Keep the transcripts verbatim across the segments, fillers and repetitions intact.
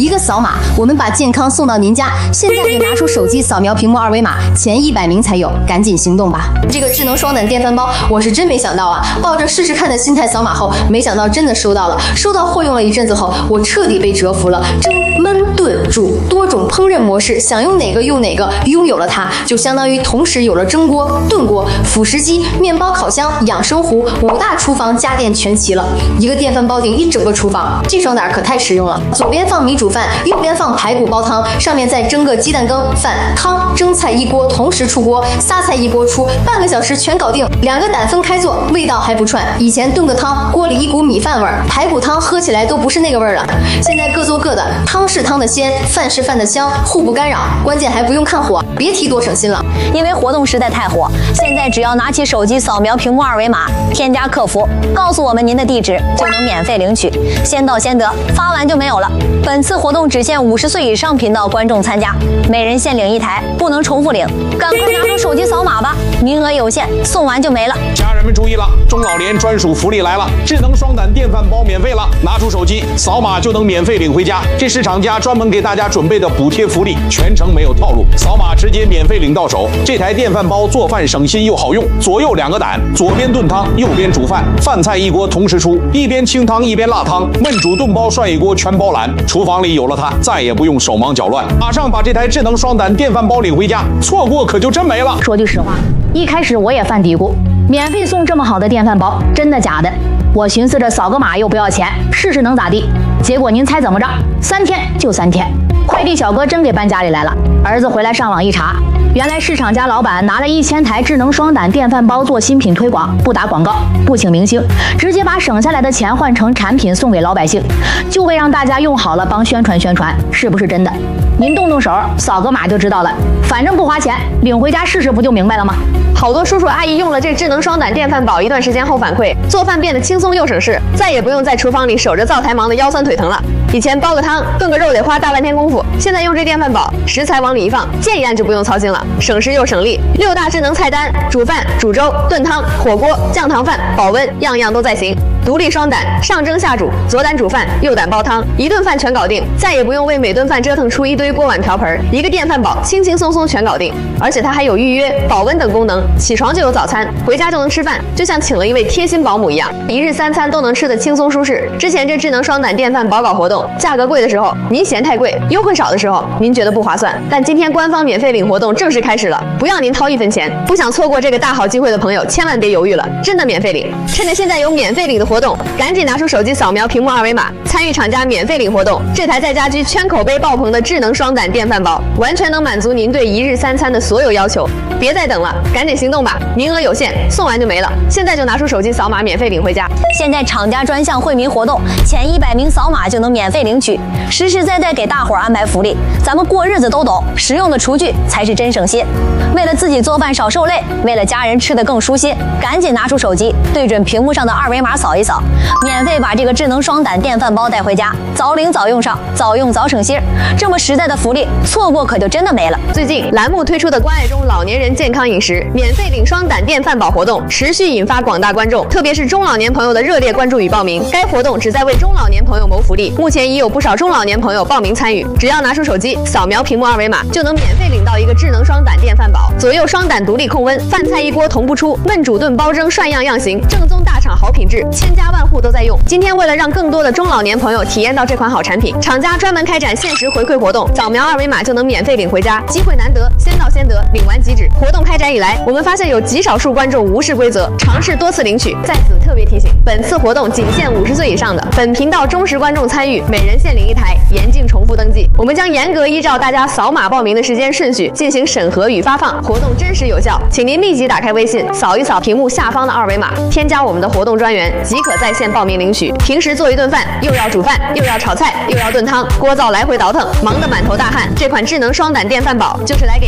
一个扫码，我们把健康送到您家。现在就拿出手机扫描屏幕二维码，前一百名才有，赶紧行动吧！这个智能双胆电饭煲，我是真没想到啊！抱着试试看的心态扫码后，没想到真的收到了。收到货用了一阵子后，我彻底被折服了。蒸、焖、炖、煮多种烹饪模式，想用哪个用哪个。拥有了它，就相当于同时有了蒸锅、炖锅、辅食机、面包烤箱、养生壶，五大厨房家电全齐了。一个电饭煲顶一整个厨房，这双胆可太实用了。左边放米煮饭，右边放排骨煲汤，上面再蒸个鸡蛋羹、饭、汤、蒸菜一锅同时出锅，仨菜一锅出，半个小时全搞定。两个胆分开做，味道还不串。以前炖个汤，锅里一股米饭味儿，排骨汤喝起来都不是那个味儿了。现在各做各的，汤是汤的鲜，饭是饭的香，互不干扰。关键还不用看火，别提多省心了。 因为活动实在太火，现在只要拿起手机扫描屏幕二维码，添加客服，告诉我们您的地址，就能免费领取，先到先得，发完就没有了。本次活动只限五十岁以上频道观众参加，每人限领一台，不能重复领。赶快拿出手机扫码吧，名额有限，送完就没了。 家人们注意了，中老年专属福利来了，智能双胆电饭煲免费了，拿出手机扫码就能免费领回家。这是厂家专门给大家准备的补贴福利，全程没有套路，扫码直接免费领到手。这台电饭煲做饭省心又好用，左右两个胆，左边炖汤，右边煮饭，饭菜一锅同时出，一边清汤一边辣汤，焖煮炖煲涮一锅全包揽。厨房里有了它，再也不用手忙脚乱，马上把这台智能双胆电饭煲领回家，错过可就真没了。 说句实话，一开始我也犯嘀咕，免费送这么好的电饭煲，真的假的？我寻思着扫个码又不要钱，试试能咋地？结果您猜怎么着？三天就三天，快递小哥真给搬家里来了。儿子回来上网一查，原来市场家老板拿了一千台智能双胆电饭煲做新品推广，不打广告，不请明星，直接把省下来的钱换成产品送给老百姓，就为让大家用好了帮宣传宣传，是不是真的？您动动手，扫个码就知道了，反正不花钱，领回家试试不就明白了吗？ 好多叔叔阿姨用了这智能双胆电饭煲一段时间后反馈，做饭变得轻松又省事，再也不用在厨房里守着灶台忙得腰酸腿疼了。以前煲个汤、炖个肉得花大半天功夫，现在用这电饭煲，食材往里一放，键一按就不用操心了，省时又省力。六大智能菜单，煮饭、煮粥、炖汤、火锅、酱糖饭、保温，样样都在行。独立双胆，上蒸下煮，左胆煮饭，右胆煲汤，一顿饭全搞定，再也不用为每顿饭折腾出一堆锅碗瓢盆，一个电饭煲轻轻松松全搞定。而且它还有预约、保温等功能，起床就有早餐，回家就能吃饭，就像请了一位贴心保姆一样，一日三餐都能吃得轻松舒适。之前这智能双胆电饭煲搞活动，价格贵的时候您嫌太贵，优惠少的时候您觉得不划算，但今天官方免费领活动正式开始了，不要您掏一分钱。不想错过这个大好机会的朋友，千万别犹豫了，真的免费领！趁着现在有免费领的活动，赶紧拿出手机扫描屏幕二维码，参与厂家免费领活动。这台在家居圈口碑爆棚的智能双胆电饭煲，完全能满足您对一日三餐的所有要求。别再等了，赶紧行动吧！名额有限，送完就没了。现在就拿出手机扫码免费领回家。 现在厂家专项惠民活动，前一百名扫码就能免费领取，实实在在给大伙儿安排福利。咱们过日子都懂，实用的厨具才是真省心。为了自己做饭少受累，为了家人吃得更舒心，赶紧拿出手机，对准屏幕上的二维码扫一扫，免费把这个智能双胆电饭煲带回家，早领早用上，早用早省心。这么实在的福利，错过可就真的没了。 最近栏目推出的关爱中老年人健康饮食免费领双胆电饭煲活动，持续引发广大观众，特别是中老年朋友的热烈关注与报名。该活动旨在为中老年朋友谋福利，目前已有不少中老年朋友报名参与。只要拿出手机扫描屏幕二维码，就能免费领到一个智能双胆电饭煲，左右双胆独立控温，饭菜一锅同步出，焖煮炖煲蒸涮样样行，正宗大厂好品质，千家万户都在用。今天为了让更多的中老年朋友体验到这款好产品，厂家专门开展限时回馈活动，扫描二维码就能免费领回家，机会难得，先到先得，领完即止。活动开展以来，我们发现有极少数观众无视规则，尝试多次领取。在此特别提醒，本次活动仅限五十岁以上的本频道忠实观众参与，每人限领一台，严禁重复登记。我们将严格依照大家扫码报名的时间顺序进行审核与发放，活动真实有效，请您立即打开微信，扫一扫屏幕下方的二维码，添加我们的活动专员，即可在线报名领取。平时做一顿饭，又要煮饭，又要炒菜，又要炖汤，锅灶来回倒腾，忙得满头大汗。这款智能双胆电饭煲就是来给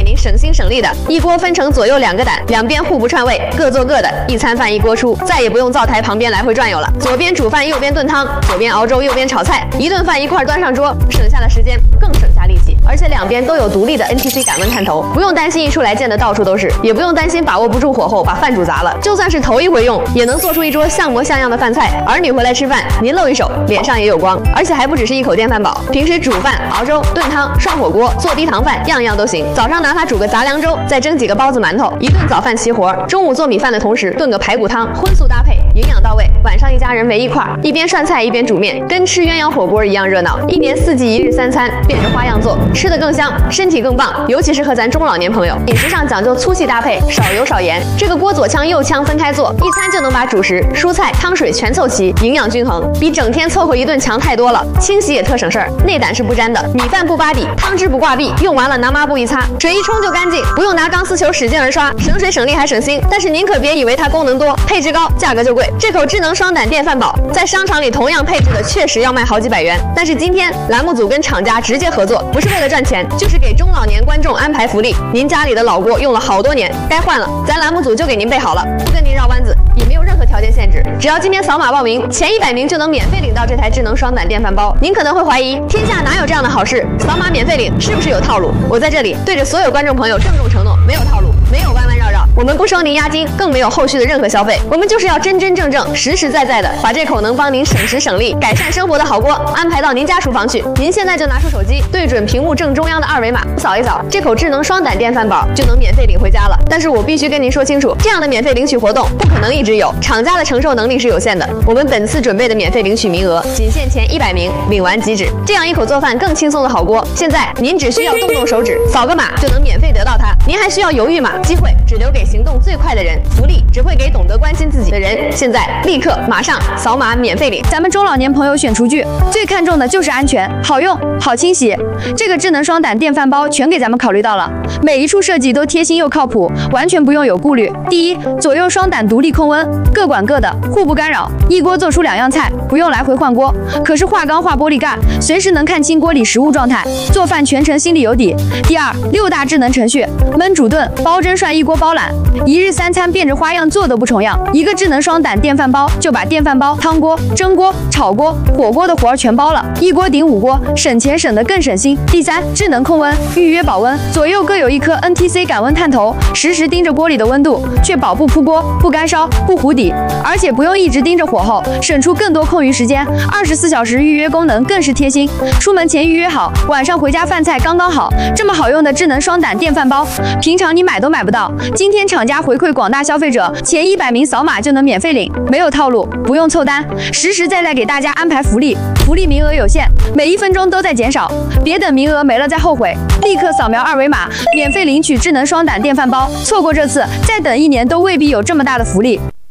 给您省心省力的。一锅分成左右两个胆，两边互不串味，各做各的，一餐饭一锅出，再也不用灶台旁边来回转悠了。左边煮饭，右边炖汤，左边熬粥，右边炒菜，一顿饭一块端上桌，省下的时间更省下力气。而且两边都有独立的 N T C 感温探头，不用担心一出来溅得到处都是，也不用担心把握不住火候把饭煮砸了。就算是头一回用，也能做出一桌像模像样的饭菜。儿女回来吃饭，您露一手，脸上也有光。而且还不只是一口电饭煲，平时煮饭、熬粥、炖汤、涮火锅、做低糖饭，样样都行。早上拿它煮个杂粮粥，再蒸几个包子馒头，一顿早饭齐活。中午做米饭的同时炖个排骨汤，荤素搭配，营养到位。晚上一家人围一块，一边涮菜一边煮面，跟吃鸳鸯火锅一样热闹。一年四季一日三餐，变着花样做，吃得更香，身体更棒。尤其适合咱中老年朋友，饮食上讲究粗细搭配，少油少盐。这个锅左腔右腔分开做，一餐就能把主食、蔬菜、汤水全凑齐，营养均衡，比整天凑合一顿强太多了。清洗也特省事儿，内胆是不沾的，米饭不扒底，汤汁不挂壁，用完了拿抹布一擦，水一冲就干净，不用拿钢丝球使劲儿刷，省水省力还省心。但是您可别以为它功能多，配置高，价格就贵。这口智能双胆电饭煲在商场里同样配置的确实要卖好几百元，但是今天栏目组跟厂家直接合作，不是为了赚钱，就是给中老年观众安排福利。您家里的老锅用了好多年，该换了，咱栏目组就给您备好了，不跟您绕弯子，也没有任何条件限制，只要今天扫码报名，前一百名就能免费领到这台智能双胆电饭煲。您可能会怀疑，天下哪有这样的好事？扫码免费领是不是有套路？我在这里对着所有观众朋友郑重承诺，没有套路，没有弯弯绕绕，我们不收您押金，更没有后续的任何消费，我们就是要真真正正、实实在在的把这口能帮您省时省力、改善生活的好锅安排到您家厨房去。您现在就拿出手机，对准屏幕正中央的二维码，扫一扫，这口智能双胆电饭煲就能免费领回家了。但是我必须跟您说清楚，这样的免费领取活动不可能一直有，厂家的承受能力是有限的。我们本次准备的免费领取名额仅限前一百名，领完即止。这样一口做饭更轻松的好锅，现在您只需要动动手指，扫个码就能免费得到它。您还需要犹豫吗？机会只留给行动最快的人，福利只会给懂得关心自己的人。现在立刻马上扫码免费领。 咱们中老年朋友选厨具最看重的就是安全、好用、好清洗。这个智能双胆电饭煲全给咱们考虑到了，每一处设计都贴心又靠谱，完全不用有顾虑。第一，左右双胆独立控温，各管各的，互不干扰，一锅做出两样菜，不用来回换锅。可是化钢化玻璃盖，随时能看清锅里食物状态，做饭全程心里有底。第二，六大智能程序，焖煮炖、煲蒸涮一锅包揽，一日三餐变着花样做都不重样。一个智能双胆电饭煲就把电饭煲、汤锅、蒸锅、炒锅、火锅的活儿全包了，一锅顶五锅，省钱省得更省心。第三，智能控温，预约保温，左右各有一颗 N T C 感温探头，实时盯着锅里的温度，确保不扑锅、不干烧、不糊底，而且不用一直盯着火候，省出更多空余时间。二十四小时预约功能更是贴心，出门前预约好，晚上回家饭菜刚刚好。这么好用的智能双胆电饭煲，平常你买都买不到。今天厂家回馈广大消费者，前一百名扫码就能免费领，没有套路，不用凑单，实实在在给大家安排福利。福利名额有限，每一分钟都在减少，别等名额没了再后悔，立刻扫描二维码，免费领取智能双胆电饭煲。错过这次，再等一年都未必有这么大的福利。